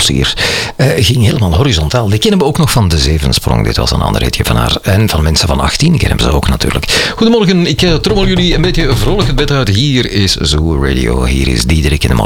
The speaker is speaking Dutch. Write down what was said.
Bossier, ging helemaal horizontaal. Die kennen we ook nog van De Zevensprong. Dit was een ander hitje van haar. En van Mensen van 18 kennen we ze ook natuurlijk. Goedemorgen, ik trommel jullie een beetje vrolijk het bed uit. Hier is Zoo Radio. Hier is Diederik in de morgen.